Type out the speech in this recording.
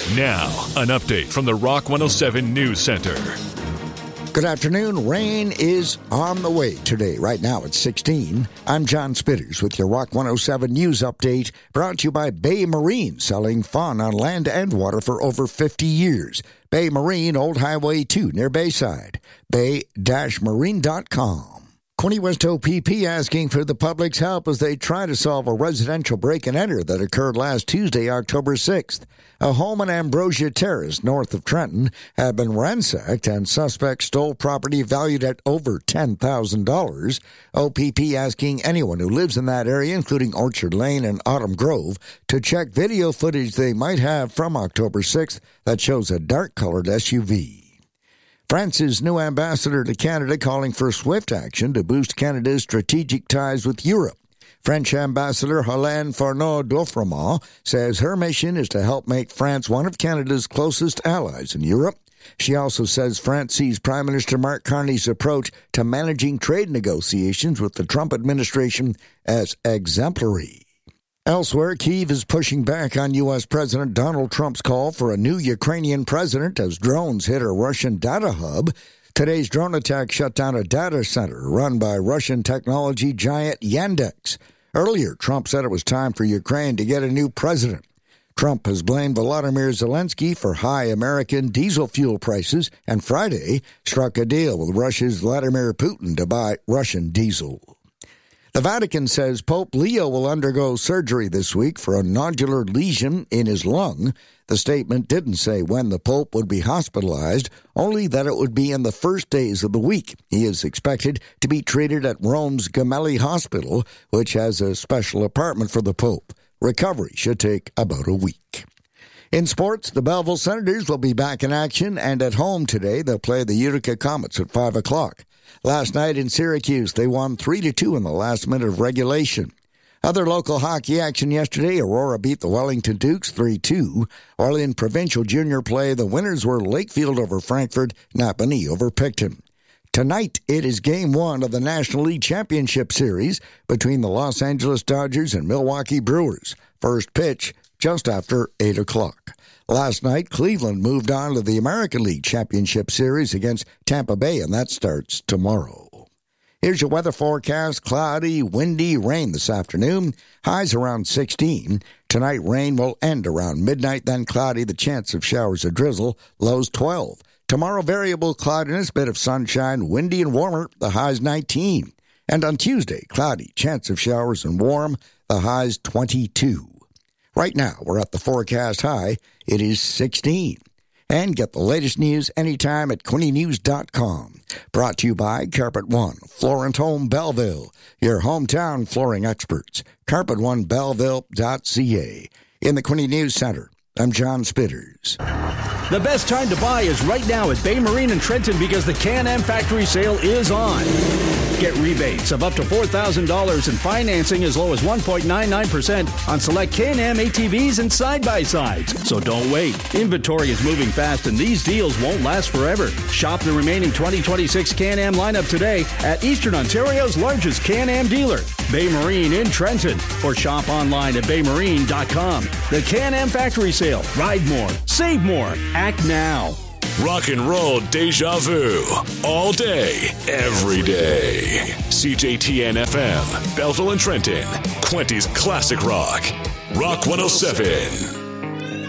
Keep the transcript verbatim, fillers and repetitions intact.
Now, an update from the Rock one oh seven News Center. Good afternoon. Rain is on the way today. Right now it's sixteen. I'm John Spitters with your Rock one oh seven News Update, brought to you by Bay Marine, selling fun on land and water for over fifty years. Bay Marine, Old Highway two, near Bayside. bay dash marine dot com. Quinte West O P P asking for the public's help as they try to solve a residential break-and-enter that occurred last Tuesday, October sixth. A home on Ambrosia Terrace, north of Trenton, had been ransacked and suspects stole property valued at over ten thousand dollars. O P P asking anyone who lives in that area, including Orchard Lane and Autumn Grove, to check video footage they might have from October sixth that shows a dark-colored S U V. France's new ambassador to Canada calling for swift action to boost Canada's strategic ties with Europe. French Ambassador Hélène Fourneau-Doffremont says her mission is to help make France one of Canada's closest allies in Europe. She also says France sees Prime Minister Mark Carney's approach to managing trade negotiations with the Trump administration as exemplary. Elsewhere, Kyiv is pushing back on U S. President Donald Trump's call for a new Ukrainian president as drones hit a Russian data hub. Today's drone attack shut down a data center run by Russian technology giant Yandex. Earlier, Trump said it was time for Ukraine to get a new president. Trump has blamed Volodymyr Zelensky for high American diesel fuel prices and Friday struck a deal with Russia's Vladimir Putin to buy Russian diesel. The Vatican says Pope Leo will undergo surgery this week for a nodular lesion in his lung. The statement didn't say when the Pope would be hospitalized, only that it would be in the first days of the week. He is expected to be treated at Rome's Gemelli Hospital, which has a special apartment for the Pope. Recovery should take about a week. In sports, the Belleville Senators will be back in action, and at home today they'll play the Utica Comets at five o'clock. Last night in Syracuse, they won three to two in the last minute of regulation. Other local hockey action yesterday, Aurora beat the Wellington Dukes three two. While in provincial junior play, the winners were Lakefield over Frankfurt, Napanee over Picton. Tonight, it is Game one of the National League Championship Series between the Los Angeles Dodgers and Milwaukee Brewers. First pitch just after eight o'clock. Last night, Cleveland moved on to the American League Championship Series against Tampa Bay, and that starts tomorrow. Here's your weather forecast. Cloudy, windy, rain this afternoon. Highs around sixteen. Tonight, rain will end around midnight, then cloudy, the chance of showers or drizzle. Lows twelve. Tomorrow, variable cloudiness, bit of sunshine, windy and warmer, the highs nineteen. And on Tuesday, cloudy, chance of showers and warm, the highs twenty-two. Right now, we're at the forecast high. It is sixteen. And get the latest news anytime at quinte news dot com. Brought to you by Carpet One, Florent Home Belleville, your hometown flooring experts. carpet one belleville dot c a. In the Quinte News Center, I'm John Spitters. The best time to buy is right now at Bay Marine in Trenton because the Can-Am Factory Sale is on. Get rebates of up to four thousand dollars and financing as low as one point nine nine percent on select Can-Am A T Vs and side-by-sides. So don't wait. Inventory is moving fast and these deals won't last forever. Shop the remaining twenty twenty-six Can-Am lineup today at Eastern Ontario's largest Can-Am dealer, Bay Marine in Trenton, or shop online at bay marine dot com. The Can-Am Factory Sale. Ride more. Save more. Act now. Rock and roll deja vu. All day, every day. C J T N F M, Belleville and Trenton. Quinte's Classic Rock. Rock one oh seven.